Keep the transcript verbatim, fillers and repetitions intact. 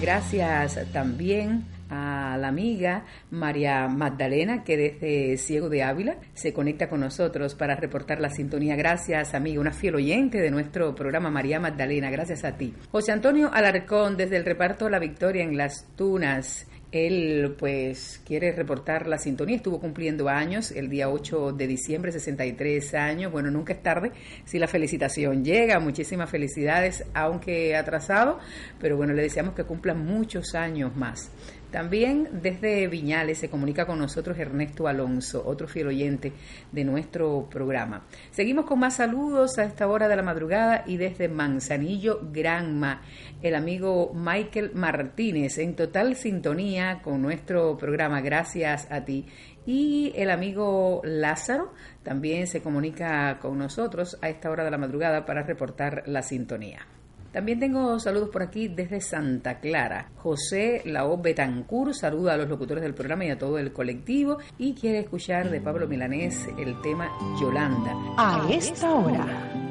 Gracias también a la amiga María Magdalena, que desde Ciego de Ávila se conecta con nosotros para reportar la sintonía. Gracias, amiga, una fiel oyente de nuestro programa, María Magdalena, gracias a ti. José Antonio Alarcón, desde el reparto La Victoria en Las Tunas. Él, pues, quiere reportar la sintonía. Estuvo cumpliendo años el día ocho de diciembre, sesenta y tres años. Bueno, nunca es tarde si la felicitación llega. Muchísimas felicidades, aunque atrasado, pero bueno, le deseamos que cumplan muchos años más. También desde Viñales se comunica con nosotros Ernesto Alonso, otro fiel oyente de nuestro programa. Seguimos con más saludos a esta hora de la madrugada, y desde Manzanillo, Granma, el amigo Michael Martínez, en total sintonía con nuestro programa. Gracias a ti. Y el amigo Lázaro también se comunica con nosotros a esta hora de la madrugada para reportar la sintonía. También tengo saludos por aquí desde Santa Clara. José Lao Betancur saluda a los locutores del programa y a todo el colectivo, y quiere escuchar de Pablo Milanés el tema Yolanda. A esta hora,